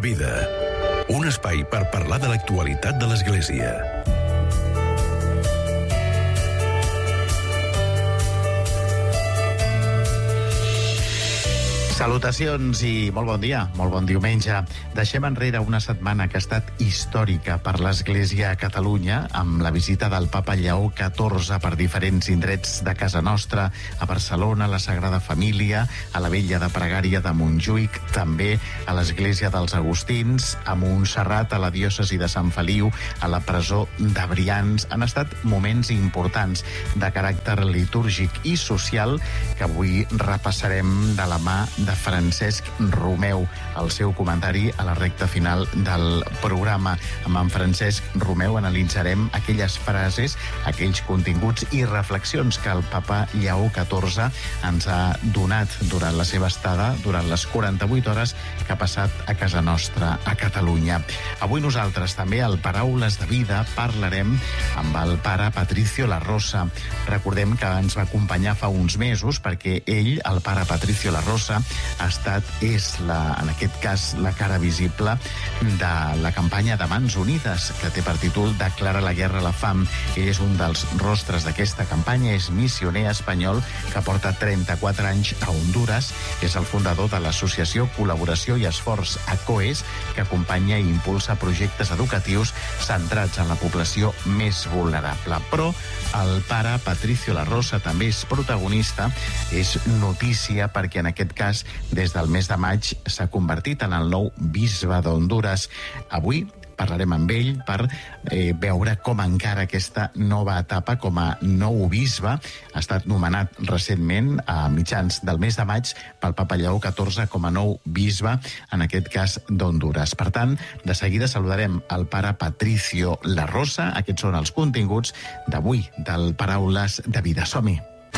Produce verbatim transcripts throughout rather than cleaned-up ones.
de vida. Un espai per parlar de l'actualitat de l'Església. Salutacions i molt bon dia, molt bon diumenge. Deixem enrere una setmana que ha estat històrica per l'Església a Catalunya, amb la visita del papa Lleó catorze per diferents indrets de casa nostra, a Barcelona, a la Sagrada Família, a la Vella de Pregària de Montjuïc, també a l'Església dels Agustins, a Montserrat, a la diòcesi de Sant Feliu, a la presó de Brians. Han estat moments importants de caràcter litúrgic i social que avui repassarem de la mà de Francesc Romeu, el seu comentari a la recta final del programa. Amb en Francesc Romeu analitzarem aquelles frases, aquells continguts i reflexions que el papa Lleó catorze ens ha donat durant la seva estada, durant les quaranta-vuit hores que ha passat a casa nostra, a Catalunya. Avui nosaltres també, al Paraules de Vida, parlarem amb el pare Patricio La Rosa. Recordem que ens va acompanyar fa uns mesos perquè ell, el pare Patricio La Rosa, ha estat, és, la, en aquest cas, la cara visible de la campanya de Mans Unides, que té per títol Declara la guerra a la fam. Ell és un dels rostres d'aquesta campanya, és missioner espanyol que porta trenta-quatre anys a Hondures, és el fundador de l'associació Col·laboració i Esforç ACOES, que acompanya i impulsa projectes educatius centrats en la població més vulnerable. Però el pare Patricio La Rosa també és protagonista, és notícia perquè en aquest cas des del mes de maig s'ha convertit en el nou bisbe d'Hondures. Avui parlarem amb ell per eh, veure com encara aquesta nova etapa com a nou bisbe. Ha estat nomenat recentment a mitjans del mes de maig pel papa Lleó catorze com a nou bisbe, en aquest cas d'Hondures. Per tant, de seguida saludarem el pare Patricio La Rosa. Aquests són els continguts d'avui del Paraules de Vida. Som-hi!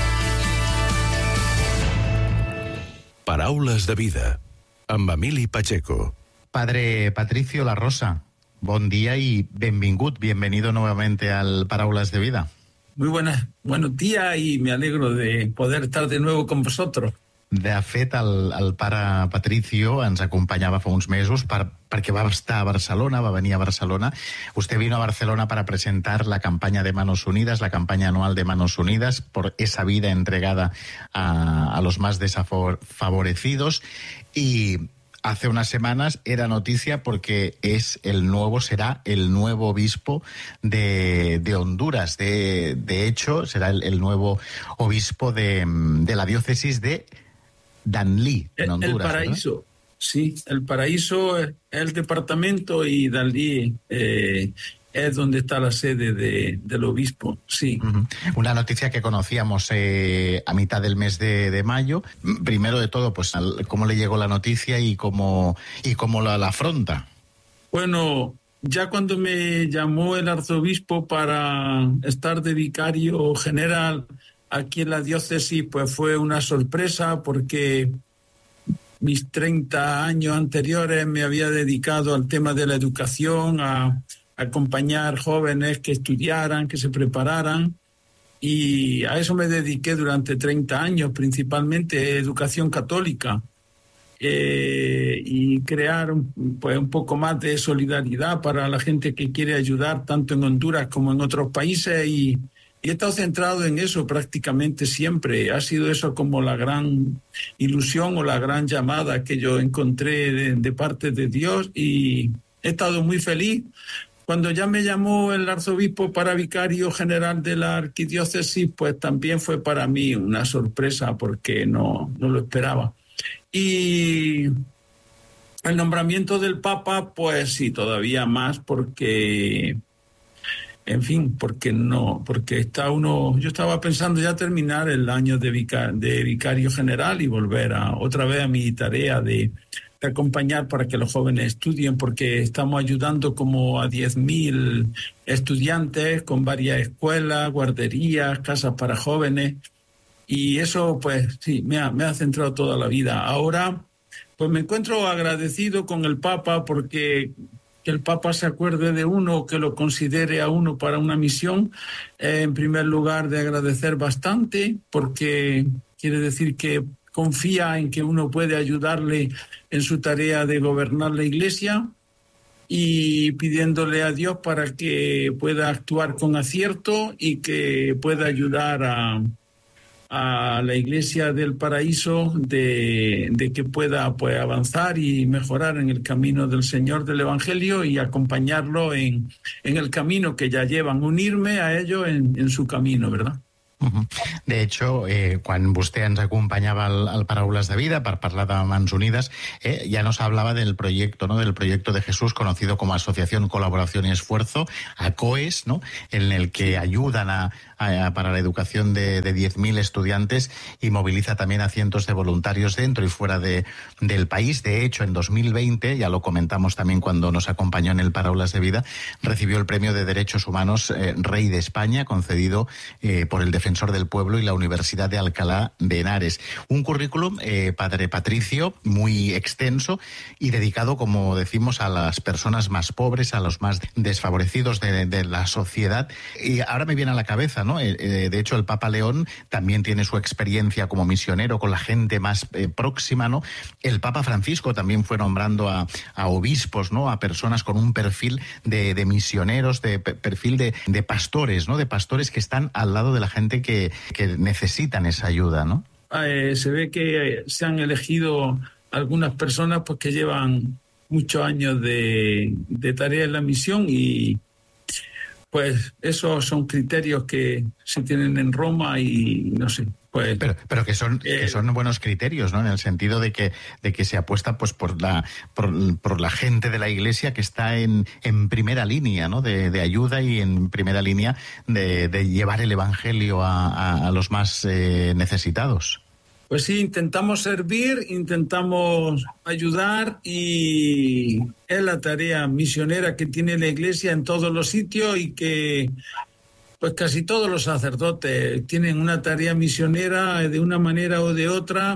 Paraules de Vida, amb Emili Pacheco. Padre Patricio La Rosa, bon día y benvingut, bienvenido nuevamente al Paraules de Vida. Muy buenas, buenos días y me alegro de poder estar de nuevo con vosotros. De fet, el, el pare Patricio ens acompanyava fa uns mesos per, perquè va estar a Barcelona, va venir a Barcelona. Usted vino a Barcelona para presentar la campaña de Manos Unidas, la campaña anual de Manos Unidas, por esa vida entregada a, a los más desfavorecidos. Y hace unas semanas era noticia porque es el nuevo, será el nuevo obispo de, de Honduras. De, de hecho, será el, el nuevo obispo de, de la diócesis de Danlí, en Honduras. El Paraíso, ¿verdad? Sí, el Paraíso es el departamento y Danlí eh, es donde está la sede de, del obispo, sí. Uh-huh. Una noticia que conocíamos eh, a mitad del mes de, de mayo. Primero de todo, pues, ¿cómo le llegó la noticia y cómo, y cómo la, la afronta? Bueno, ya cuando me llamó el arzobispo para estar de vicario general aquí en la diócesis, pues fue una sorpresa porque mis treinta años anteriores me había dedicado al tema de la educación, a, a acompañar jóvenes que estudiaran, que se prepararan, y a eso me dediqué durante treinta años, principalmente educación católica, eh, y crear pues, un poco más de solidaridad para la gente que quiere ayudar tanto en Honduras como en otros países, y Y he estado centrado en eso prácticamente siempre. Ha sido eso como la gran ilusión o la gran llamada que yo encontré de, de parte de Dios, y he estado muy feliz. Cuando ya me llamó el arzobispo para vicario general de la arquidiócesis, pues también fue para mí una sorpresa porque no, no lo esperaba. Y el nombramiento del Papa, pues sí, todavía más porque... En fin, porque no, porque está uno, yo estaba pensando ya terminar el año de, vicar, de vicario general y volver a otra vez a mi tarea de, de acompañar para que los jóvenes estudien, porque estamos ayudando como a diez mil estudiantes con varias escuelas, guarderías, casas para jóvenes, y eso pues sí, me ha, me ha centrado toda la vida. Ahora pues me encuentro agradecido con el Papa porque... que el Papa se acuerde de uno, que lo considere a uno para una misión, eh, en primer lugar de agradecer bastante, porque quiere decir que confía en que uno puede ayudarle en su tarea de gobernar la Iglesia y pidiéndole a Dios para que pueda actuar con acierto y que pueda ayudar a, a la Iglesia del Paraíso de, de que pueda pues, avanzar y mejorar en el camino del Señor del Evangelio y acompañarlo en, en el camino que ya llevan, unirme a ellos en, en su camino, ¿verdad? De hecho, eh, quan vostè ens acompanyava al, al Paraules de Vida per parlar de Mans Unidas, eh, ya nos hablaba del proyecto, ¿no? Del proyecto de Jesús, conocido como Asociación Colaboración y Esfuerzo, ACOES, ¿no? En el que ayudan a, a, para la educación de, de diez mil estudiantes y moviliza también a cientos de voluntarios dentro y fuera de, del país. De hecho, en dos mil veinte, ya lo comentamos también cuando nos acompañó en el Paraules de Vida, recibió el Premio de Derechos Humanos eh, Rey de España, concedido eh, por el Defensor del Pueblo y la Universidad de Alcalá de Henares. Un currículum, eh, Padre Patricio, muy extenso y dedicado, como decimos, a las personas más pobres, a los más desfavorecidos de, de la sociedad. Y ahora me viene a la cabeza, ¿no? Eh, eh, de hecho, el Papa León también tiene su experiencia como misionero con la gente más eh, próxima, ¿no? El Papa Francisco también fue nombrando a, a obispos, ¿no? A personas con un perfil de, de misioneros, de perfil de, de pastores, ¿no? De pastores que están al lado de la gente que, que necesitan esa ayuda, ¿no? Eh, se ve que se han elegido algunas personas pues, que llevan muchos años de, de tarea en la misión y pues esos son criterios que se tienen en Roma y no sé. Pues, pero pero que son eh, que son buenos criterios, ¿no? En el sentido de que de que se apuesta pues por la por, por la gente de la Iglesia que está en, en primera línea, ¿no? De, de ayuda y en primera línea de, de llevar el Evangelio a, a, a los más eh, necesitados. Pues sí, intentamos servir, intentamos ayudar y es la tarea misionera que tiene la Iglesia en todos los sitios y que pues casi todos los sacerdotes tienen una tarea misionera de una manera o de otra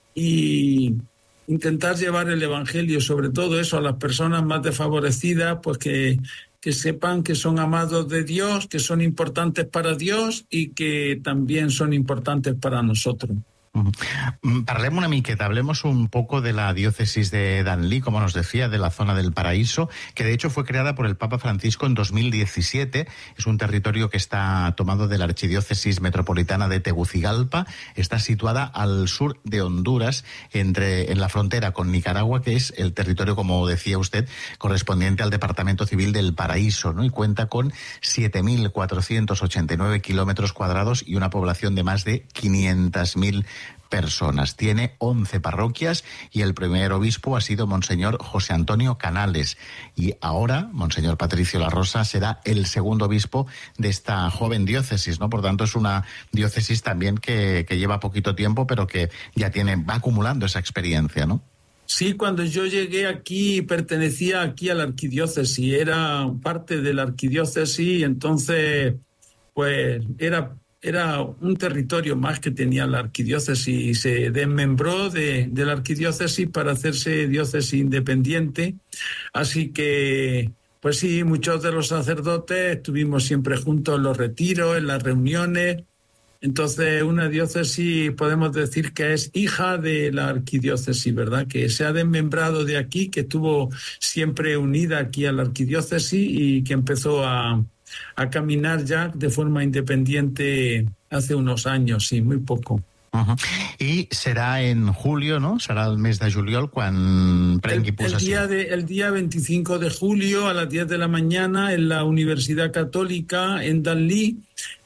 y intentar llevar el Evangelio, sobre todo eso, a las personas más desfavorecidas, pues que, que sepan que son amados de Dios, que son importantes para Dios y que también son importantes para nosotros. Uh-huh. Parlem una miqueta, hablemos un poco de la diócesis de Danlí, como nos decía, de la zona del Paraíso, que de hecho fue creada por el Papa Francisco en dos mil diecisiete. Es un territorio que está tomado de la Archidiócesis Metropolitana de Tegucigalpa. Está situada al sur de Honduras, entre, en la frontera con Nicaragua, que es el territorio, como decía usted, correspondiente al Departamento Civil del Paraíso, ¿no? Y cuenta con siete mil cuatrocientos ochenta y nueve kilómetros cuadrados y una población de más de quinientas mil personas. Tiene once parroquias y el primer obispo ha sido Monseñor José Antonio Canales. Y ahora, Monseñor Patricio La Rosa será el segundo obispo de esta joven diócesis, ¿no? Por tanto, es una diócesis también que, que lleva poquito tiempo, pero que ya tiene, va acumulando esa experiencia, ¿no? Sí, cuando yo llegué aquí, pertenecía aquí a la arquidiócesis, era parte de la arquidiócesis, entonces, pues, era... Era un territorio más que tenía la arquidiócesis y se desmembró de, de la arquidiócesis para hacerse diócesis independiente. Así que, pues sí, muchos de los sacerdotes estuvimos siempre juntos en los retiros, en las reuniones. Entonces, una diócesis podemos decir que es hija de la arquidiócesis, ¿verdad? Que se ha desmembrado de aquí, que estuvo siempre unida aquí a la arquidiócesis y que empezó a... a caminar ya de forma independiente hace unos años, sí, muy poco. Uh-huh. I serà en julio, ¿no? Serà el mes de juliol quan prengui possessió. El, el, día de, el día veinticinco de julio a las diez de la mañana en la Universidad Católica en Danlí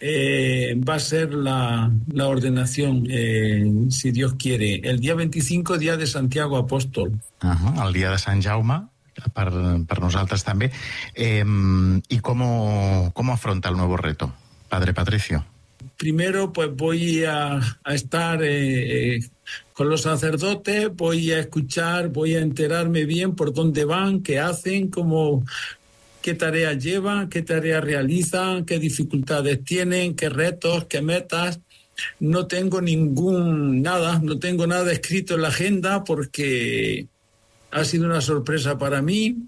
eh, va a ser la, la ordenación, eh, si Dios quiere. El día veinticinco, día de Santiago Apóstol. Uh-huh. El dia de Sant Jaume. Per, per nosaltres també. Eh, ¿Y cómo, cómo afronta el nuevo reto, Padre Patricio? Primero, pues voy a, a estar eh, eh, con los sacerdotes, voy a escuchar, voy a enterarme bien por dónde van, qué hacen, cómo, qué tareas llevan, qué tareas realizan, qué dificultades tienen, qué retos, qué metas. No tengo ningún, nada, no tengo nada escrito en la agenda porque... ha sido una sorpresa para mí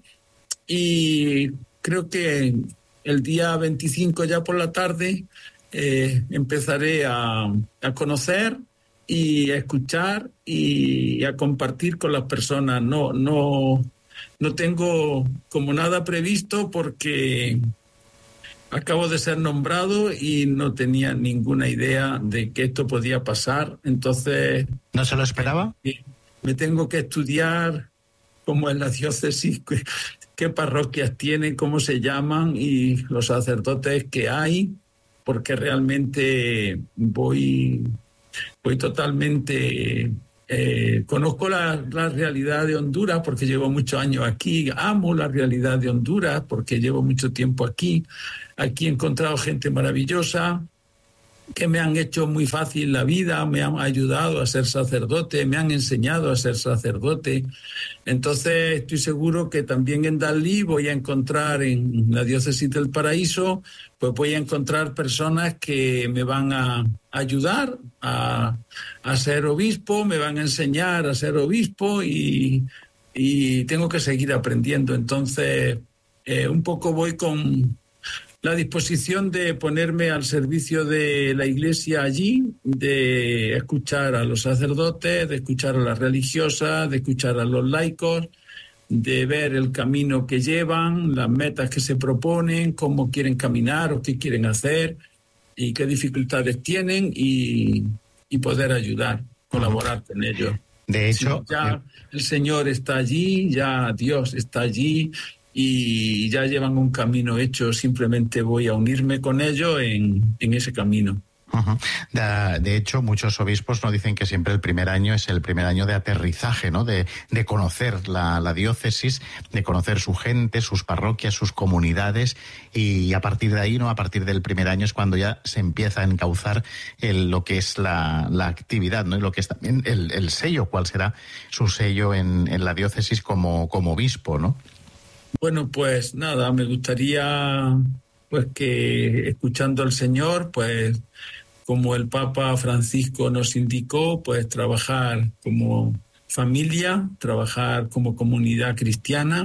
y creo que el día veinticinco ya por la tarde eh, empezaré a, a conocer y a escuchar y a compartir con las personas. No, no, no tengo como nada previsto porque acabo de ser nombrado y no tenía ninguna idea de que esto podía pasar. Entonces... ¿No se lo esperaba? Me tengo que estudiar cómo es la diócesis, qué, qué parroquias tienen, cómo se llaman y los sacerdotes que hay, porque realmente voy, voy totalmente... Eh, conozco la, la realidad de Honduras porque llevo muchos años aquí, amo la realidad de Honduras porque llevo mucho tiempo aquí. Aquí he encontrado gente maravillosa que me han hecho muy fácil la vida, me han ayudado a ser sacerdote, me han enseñado a ser sacerdote. Entonces estoy seguro que también en Dalí voy a encontrar, en la diócesis del Paraíso, pues voy a encontrar personas que me van a ayudar a, a ser obispo, me van a enseñar a ser obispo y, y tengo que seguir aprendiendo. Entonces eh, un poco voy con la disposición de ponerme al servicio de la Iglesia allí, de escuchar a los sacerdotes, de escuchar a las religiosas, de escuchar a los laicos, de ver el camino que llevan, las metas que se proponen, cómo quieren caminar o qué quieren hacer y qué dificultades tienen y, y poder ayudar, colaborar con ellos. De hecho, sí, ya el Señor está allí, ya Dios está allí y ya llevan un camino hecho, simplemente voy a unirme con ellos en, en ese camino. Uh-huh. De, de hecho, muchos obispos nos dicen que siempre el primer año es el primer año de aterrizaje, ¿no? De, de conocer la, la diócesis, de conocer su gente, sus parroquias, sus comunidades, y a partir de ahí, ¿no? A partir del primer año es cuando ya se empieza a encauzar el, lo que es la, la actividad, ¿no? Y lo que es también el, el sello, cuál será su sello en, en la diócesis como, como obispo, ¿no? Bueno, pues nada, me gustaría pues que escuchando al Señor, pues como el Papa Francisco nos indicó, pues trabajar como familia, trabajar como comunidad cristiana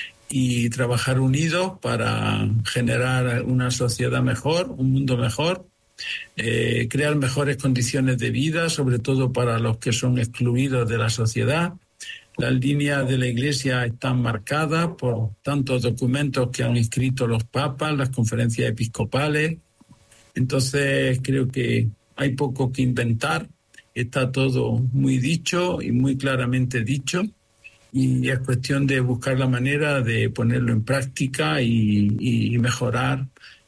y trabajar unidos para generar una sociedad mejor, un mundo mejor, eh, crear mejores condiciones de vida, sobre todo para los que son excluidos de la sociedad. Las líneas de la Iglesia están marcadas por tantos documentos que han escrito los papas, las conferencias episcopales. Entonces creo que hay poco que inventar, está todo muy dicho y muy claramente dicho y es cuestión de buscar la manera de ponerlo en práctica y, y mejorar,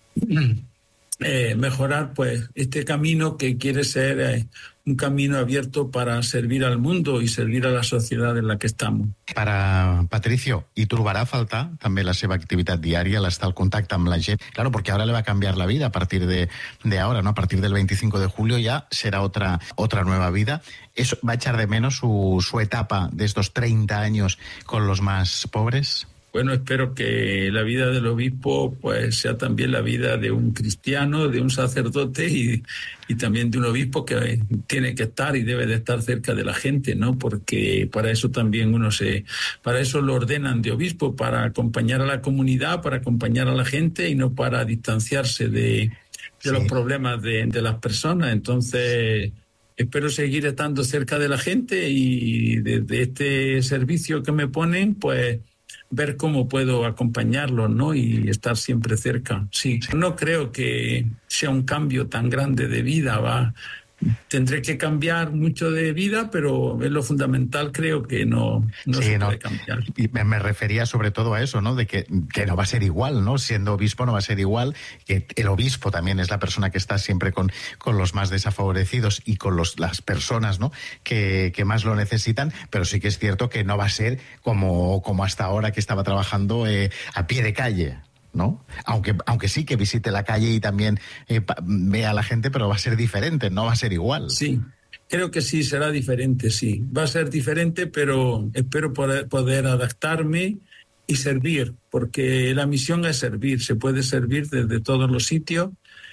eh, mejorar pues este camino que quiere ser eh, un camino abierto para servir al mundo y servir a la sociedad en la que estamos. Para Patricio, ¿y trobarà a faltar també la seva activitat diària, l'estar al contacte amb la gent? Claro, porque ahora le va a cambiar la vida a partir de, de ahora, ¿no? A partir del veinticinco de julio ya será otra, otra nueva vida. ¿Eso va a echar de menos su, su etapa de estos treinta años con los más pobres? Bueno, espero que la vida del obispo pues sea también la vida de un cristiano, de un sacerdote y, y también de un obispo que tiene que estar y debe de estar cerca de la gente, ¿no? Porque para eso también uno se, para eso lo ordenan de obispo, para acompañar a la comunidad, para acompañar a la gente y no para distanciarse de, de sí. los problemas de, de las personas. Entonces, espero seguir estando cerca de la gente y desde este servicio que me ponen, pues ver cómo puedo acompañarlo, ¿no? Y estar siempre cerca. Sí, no creo que sea un cambio tan grande de vida, va. Tendré que cambiar mucho de vida, pero en lo fundamental creo que no, no sí, se no. puede cambiar. Y me, me refería sobre todo a eso, ¿no? De que, que no va a ser igual, ¿no? Siendo obispo no va a ser igual, que el obispo también es la persona que está siempre con, con los más desfavorecidos y con los, las personas, ¿no? Que, que más lo necesitan, pero sí que es cierto que no va a ser como, como hasta ahora que estaba trabajando eh, a pie de calle, ¿no? Aunque, aunque sí que visite la calle y también eh, vea a la gente, pero va a ser diferente, no va a ser igual. Sí, creo que sí, será diferente, sí. Va a ser diferente, pero espero poder, poder adaptarme y servir, porque la misión es servir, se puede servir desde todos los sitios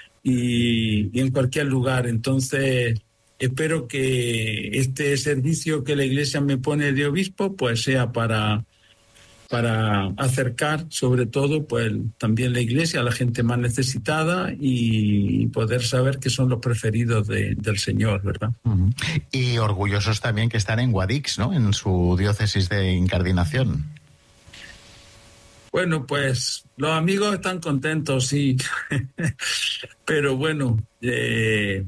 y, y en cualquier lugar. Entonces, espero que este servicio que la Iglesia me pone de obispo, pues sea para... para acercar sobre todo pues también la iglesia a la gente más necesitada y poder saber que son los preferidos de, del Señor, ¿verdad? Uh-huh. Y orgullosos también que están en Guadix, ¿no? En su diócesis de incardinación. Bueno, pues los amigos están contentos, sí, pero bueno, eh,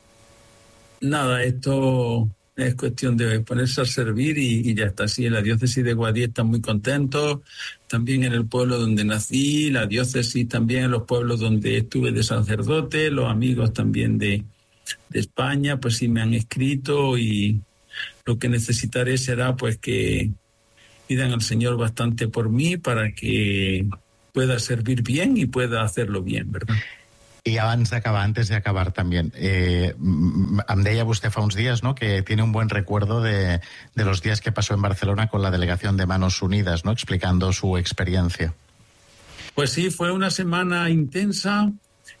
nada, esto es cuestión de ponerse a servir y, y ya está. Sí, en la diócesis de Guadix están muy contentos, también en el pueblo donde nací, la diócesis también en los pueblos donde estuve de sacerdote, los amigos también de, de España, pues sí me han escrito y lo que necesitaré será pues que pidan al Señor bastante por mí para que pueda servir bien y pueda hacerlo bien, ¿verdad? Y abans d'acabar, antes de acabar también, eh, em deia vostè fa uns días, ¿no?, que tiene un buen recuerdo de, de los días que pasó en Barcelona con la delegación de Manos Unidas, ¿no?, explicando su experiencia. Pues sí, fue una semana intensa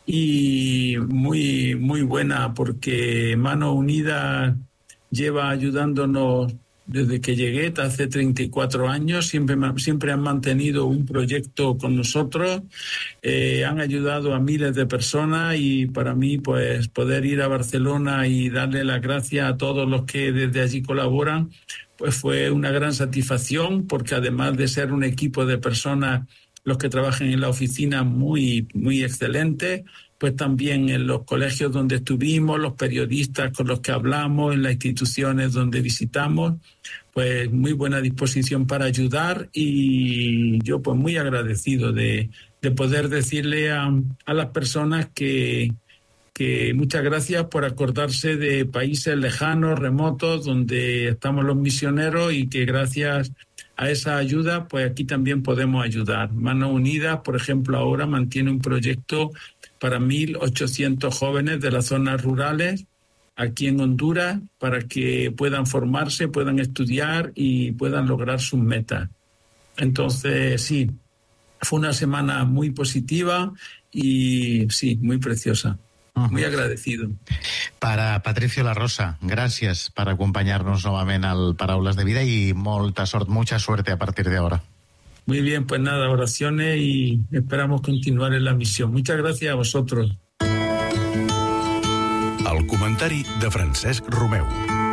y muy, muy buena, porque Manos Unidas lleva ayudándonos desde que llegué, hace treinta y cuatro años, siempre, siempre han mantenido un proyecto con nosotros, eh, han ayudado a miles de personas y para mí pues poder ir a Barcelona y darle las gracias a todos los que desde allí colaboran, pues fue una gran satisfacción, porque además de ser un equipo de personas, los que trabajan en la oficina muy, muy excelentes, pues también en los colegios donde estuvimos, los periodistas con los que hablamos, en las instituciones donde visitamos, pues muy buena disposición para ayudar y yo pues muy agradecido de, de poder decirle a, a las personas que, que muchas gracias por acordarse de países lejanos, remotos, donde estamos los misioneros y que gracias a esa ayuda, pues aquí también podemos ayudar. Manos Unidas, por ejemplo, ahora mantiene un proyecto para mil ochocientos jóvenes de las zonas rurales aquí en Honduras para que puedan formarse, puedan estudiar y puedan lograr sus metas. Entonces, sí, fue una semana muy positiva y sí, muy preciosa. Uh-huh. Muy agradecido. Para Patricio La Rosa, gràcies per acompanyar-nos novament al Paraules de Vida y molta sort, mucha suerte a partir de ahora. Muy bien, pues nada, oraciones y esperamos continuar en la misión. Muchas gracias a vosotros. El comentari de Francesc Romeu.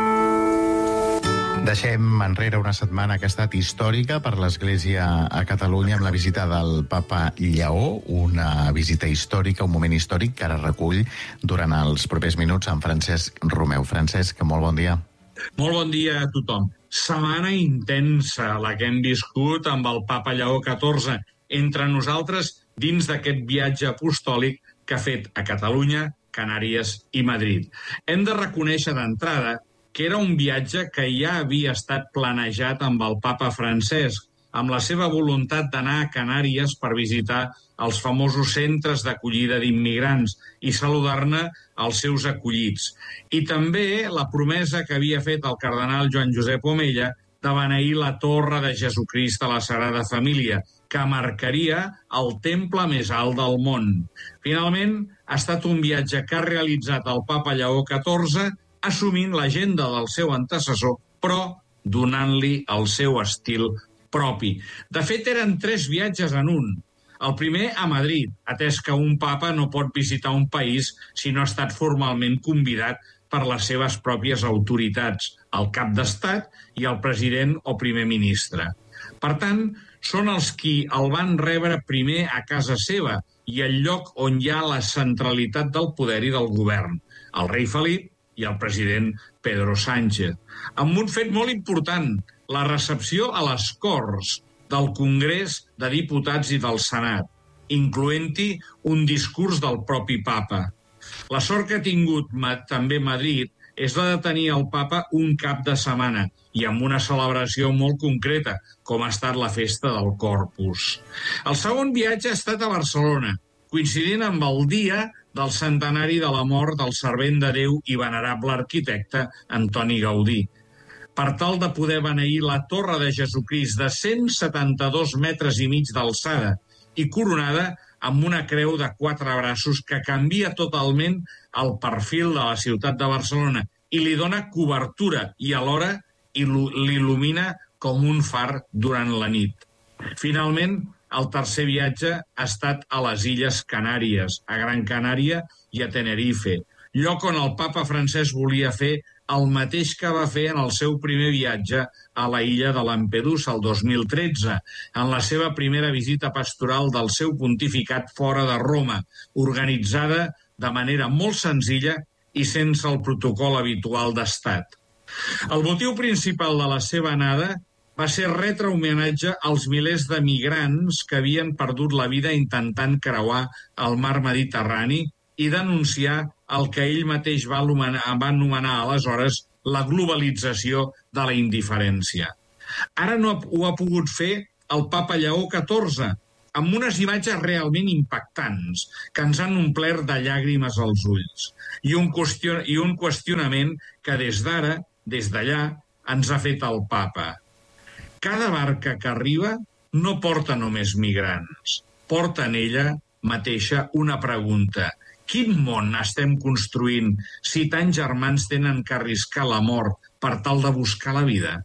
Deixem enrere una setmana que ha estat històrica per l'Església a Catalunya amb la visita del Papa Lleó, una visita històrica, un moment històric que ara recull durant els propers minuts amb Francesc Romeu. Francesc, molt bon dia. Molt bon dia a tothom. Setmana intensa la que hem viscut amb el Papa Lleó catorze entre nosaltres dins d'aquest viatge apostòlic que ha fet a Catalunya, Canàries i Madrid. Hem de reconèixer d'entrada que era un viatge que ja havia estat planejat amb el Papa Francesc, amb la seva voluntat d'anar a Canàries per visitar els famosos centres d'acollida d'immigrants i saludar-ne els seus acollits. I també la promesa que havia fet el cardenal Joan Josep Omella de beneir la Torre de Jesucrist a la Sagrada Família, que marcaria el temple més alt del món. Finalment, ha estat un viatge que ha realitzat el Papa Lleó catorze, assumint l'agenda del seu antecessor, però donant-li el seu estil propi. De fet, eren tres viatges en un. El primer a Madrid, atès que un papa no pot visitar un país si no ha estat formalment convidat per les seves pròpies autoritats, el cap d'estat i el president o primer ministre. Per tant, són els qui el van rebre primer a casa seva i el lloc on hi ha la centralitat del poder i del govern, el rei Felip i el president Pedro Sánchez. Amb un fet molt important, la recepció a les Corts del Congrés de Diputats i del Senat, incloent-hi un discurs del propi papa. La sort que ha tingut també Madrid és la de tenir el papa un cap de setmana i amb una celebració molt concreta, com ha estat la festa del Corpus. El segon viatge ha estat a Barcelona, coincidint amb el dia del centenari de la mort del servent de Déu i venerable arquitecte Antoni Gaudí, per tal de poder beneir la Torre de Jesucrist de cent setanta-dos metres i mig d'alçada i coronada amb una creu de quatre braços que canvia totalment el perfil de la ciutat de Barcelona i li dona cobertura i alhora l'il·lumina com un far durant la nit. Finalment, el tercer viatge ha estat a les Illes Canàries, a Gran Canària i a Tenerife, lloc on el papa Francesc volia fer el mateix que va fer en el seu primer viatge a la illa de Lampedusa el dos mil tretze, en la seva primera visita pastoral del seu pontificat fora de Roma, organitzada de manera molt senzilla i sense el protocol habitual d'estat. El motiu principal de la seva anada va ser retre homenatge als milers de migrants que havien perdut la vida intentant creuar el mar Mediterrani i denunciar el que ell mateix va anomenar, va anomenar aleshores la globalització de la indiferència. Ara no ho ha pogut fer el papa Lleó catorze, amb unes imatges realment impactants que ens han omplert de llàgrimes als ulls i un, qüestion i un qüestionament que des d'ara, des d'allà, ens ha fet el papa. Cada barca que arriba no porta només migrants, porta en ella mateixa una pregunta. Quin món estem construint si tants germans tenen que arriscar la mort per tal de buscar la vida?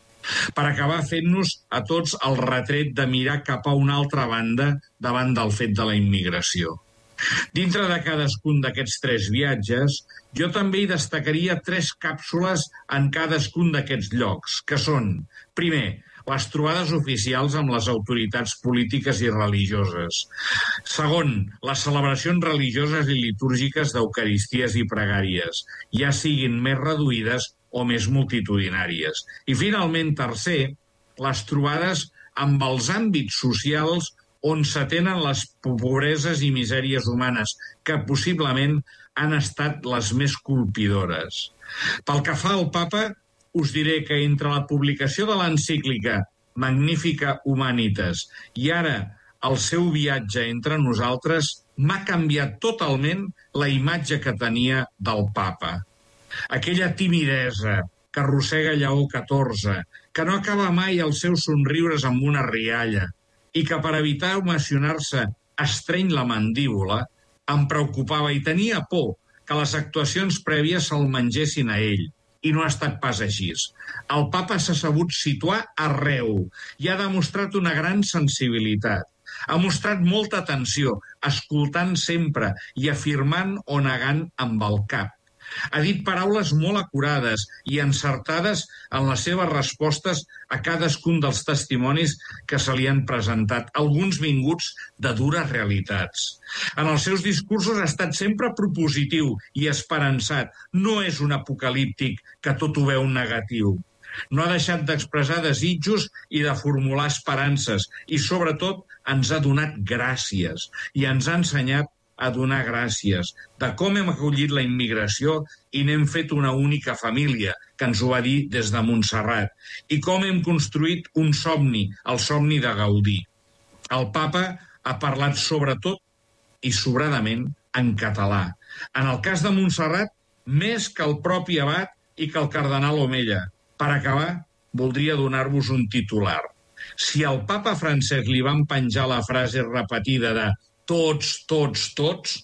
Per acabar fent-nos a tots el retret de mirar cap a una altra banda davant del fet de la immigració. Dintre de cadascun d'aquests tres viatges, jo també hi destacaria tres càpsules en cadascun d'aquests llocs, que són, primer, les trobades oficials amb les autoritats polítiques i religioses. Segon, les celebracions religioses i litúrgiques d'eucaristies i pregàries, ja siguin més reduïdes o més multitudinàries. I finalment, tercer, les trobades amb els àmbits socials on s'atenen les pobreses i misèries humanes, que possiblement han estat les més colpidores. Pel que fa al papa, us diré que entre la publicació de l'encíclica Magnifica Humanitas i ara el seu viatge entre nosaltres m'ha canviat totalment la imatge que tenia del papa. Aquella timidesa que arrossega Lleó catorze, que no acaba mai els seus somriures amb una rialla i que per evitar emocionar-se estreny la mandíbula, em preocupava i tenia por que les actuacions prèvies se'l mengessin a ell. I no ha estat pas així. El papa s'ha sabut situar arreu i ha demostrat una gran sensibilitat. Ha mostrat molta atenció, escoltant sempre i afirmant o negant amb el cap. Ha dit paraules molt acurades i encertades en les seves respostes a cadascun dels testimonis que se li han presentat, alguns vinguts de dures realitats. En els seus discursos ha estat sempre propositiu i esperançat. No és un apocalíptic que tot ho veu negatiu. No ha deixat d'expressar desitjos i de formular esperances i, sobretot, ens ha donat gràcies i ens ha ensenyat a donar gràcies, de com hem acollit la immigració i n'hem fet una única família, que ens ho va dir des de Montserrat, i com hem construït un somni, el somni de Gaudí. El papa ha parlat sobretot i sobradament en català. En el cas de Montserrat, més que el propi abat i que el cardenal Omella. Per acabar, voldria donar-vos un titular. Si al papa Francesc li van penjar la frase repetida de tots, tots, tots,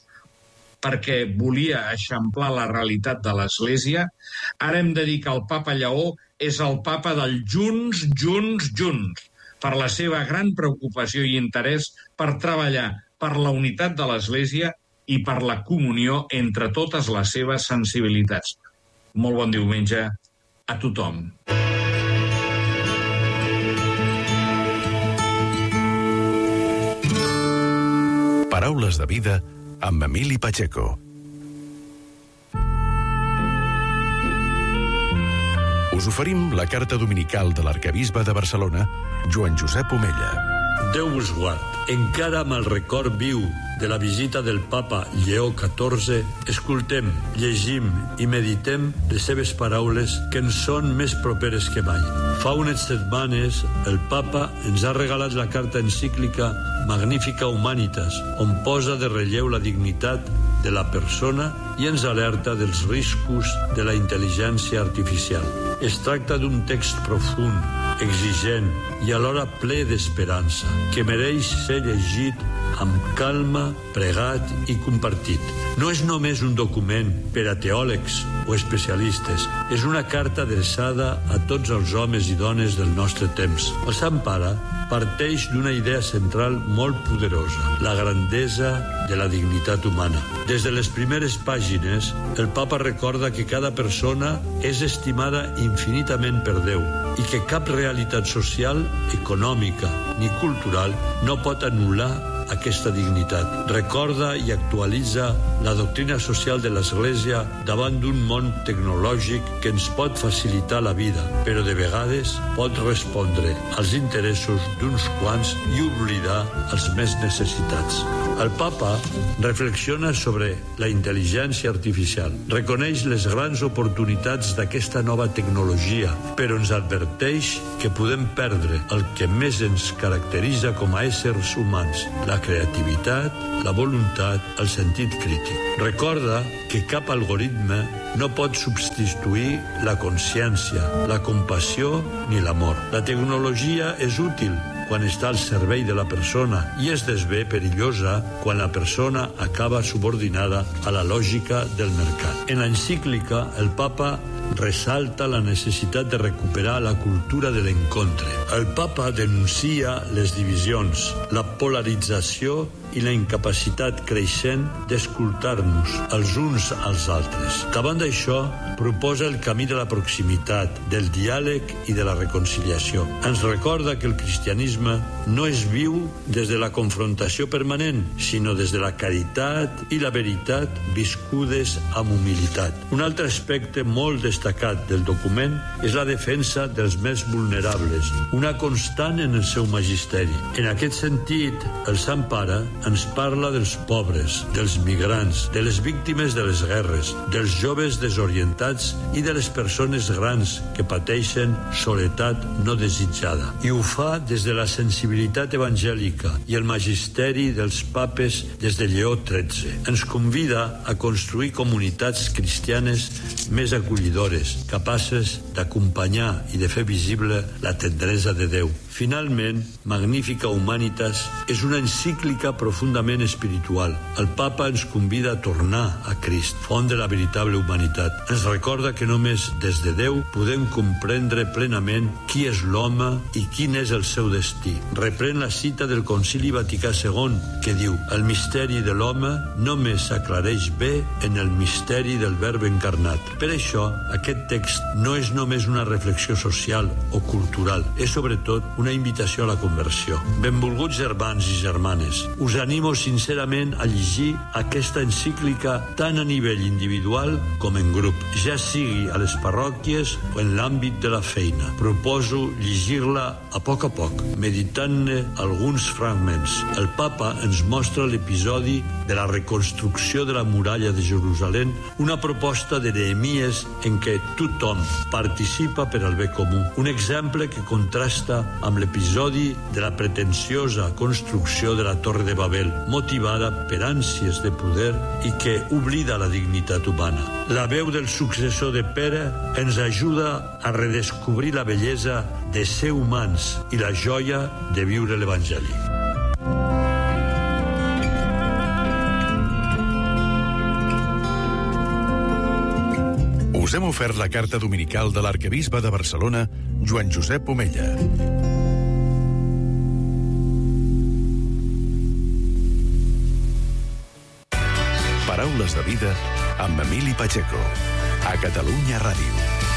perquè volia eixamplar la realitat de l'Església, ara hem de dir que el papa Lleó és el papa del junts, junts, junts, per la seva gran preocupació i interès per treballar per la unitat de l'Església i per la comunió entre totes les seves sensibilitats. Molt bon diumenge a tothom. Paraules de vida amb Emili Pacheco. Us oferim la carta dominical de l'arquebisbe de Barcelona, Joan Josep Omella. Déu vos guard. Encara amb el record viu de la visita del papa Lleó catorze, escoltem, llegim i meditem les seves paraules que ens són més properes que mai. Fa unes setmanes el papa ens ha regalat la carta encíclica Magnifica Humanitas, on posa de relleu la dignitat de la persona i ens alerta dels riscos de la intel·ligència artificial. Es tracta d'un text profund, exigent i alhora ple d'esperança, que mereix ser llegit amb calma, pregat i compartit. No és només un document per a teòlegs o especialistes, és una carta adreçada a tots els homes i dones del nostre temps. El Sant Pare parteix d'una idea central molt poderosa, la grandesa de la dignitat humana. Des de les primeres pàgines, el Papa recorda que cada persona és estimada infinitament per Déu i que cap realitat social, econòmica ni cultural no pot anul·lar aquesta dignitat. Recorda i actualitza la doctrina social de l'Església davant d'un món tecnològic que ens pot facilitar la vida, però de vegades pot respondre als interessos d'uns quants i oblidar els més necessitats. El Papa reflexiona sobre la intel·ligència artificial, reconeix les grans oportunitats d'aquesta nova tecnologia, però ens adverteix que podem perdre el que més ens caracteritza com a éssers humans, la creativitat, la voluntat, el sentit crític. Recorda que cap algoritme no pot substituir la consciència, la compassió ni l'amor. La tecnologia és útil quan està al servei de la persona i es desvé perillosa quan la persona acaba subordinada a la lògica del mercat. En l'encíclica, el Papa ressalta la necessitat de recuperar la cultura de l'encontre. El Papa denuncia les divisions, la polarització i la incapacitat creixent d'escoltar-nos els uns als altres. Davant d'això, proposa el camí de la proximitat, del diàleg i de la reconciliació. Ens recorda que el cristianisme no es viu des de la confrontació permanent, sinó des de la caritat i la veritat viscudes amb humilitat. Un altre aspecte molt destacat del document és la defensa dels més vulnerables, una constant en el seu magisteri. En aquest sentit, el Sant Pare ens parla dels pobres, dels migrants, de les víctimes de les guerres, dels joves desorientats i de les persones grans que pateixen soledat no desitjada. I ho fa des de la sensibilitat evangèlica i el magisteri dels papes des de Lleó tretze. Ens convida a construir comunitats cristianes més acollidores, capaces d'acompanyar i de fer visible la tendresa de Déu. Finalment, Magnifica Humanitas és una encíclica profundament espiritual. El Papa ens convida a tornar a Crist, font de la veritable humanitat. Ens recorda que només des de Déu podem comprendre plenament qui és l'home i quin és el seu destí. Reprèn la cita del Concili Vaticà segon, que diu: el misteri de l'home només s'aclareix bé en el misteri del Verb encarnat. Per això, aquest text no és només una reflexió social o cultural, és sobretot una invitació a la conversió. Benvolguts germans i germanes, us animo sincerament a llegir aquesta encíclica tant a nivell individual com en grup, ja sigui a les parròquies o en l'àmbit de la feina. Proposo llegir-la a poc a poc, meditant-ne alguns fragments. El Papa ens mostra l'episodi de la reconstrucció de la muralla de Jerusalem, una proposta de Nehemies en què tothom participa per al bé comú. Un exemple que contrasta amb l'episodi de la pretensiosa construcció de la Torre de Babel, motivada per ànsies de poder i que oblida la dignitat humana. La veu del successor de Pere ens ajuda a redescobrir la bellesa de ser humans i la joia de viure l'Evangeli. Us hem ofert la carta dominical de l'arquebisbe de Barcelona, Joan Josep Omella. Paraules de vida amb Emili Pacheco, a Catalunya Ràdio.